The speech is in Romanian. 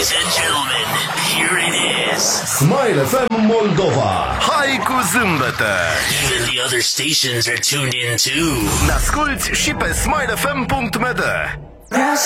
Ladies and gentlemen, here it is. Smile FM Moldova. Hai cu zâmbete! Even the other stations are tuned in too. Ne asculti și pe smilefm.md.